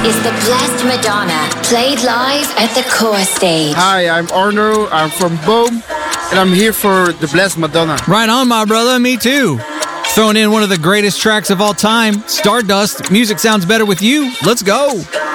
is The Blessed Madonna, played live at the Core Stage. Hi, I'm Arno. I'm from Boom, and I'm here for The Blessed Madonna. Right on, my brother. Me too. Throwing in one of the greatest tracks of all time, Stardust. Music sounds better with you. Let's go.